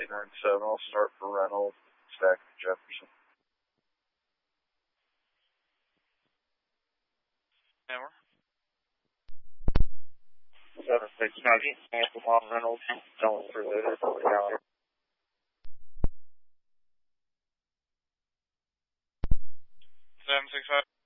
897. I'll start for Reynolds, Stack Jefferson. Hammer. 7690, Anthony Reynolds, going through later, down. 765.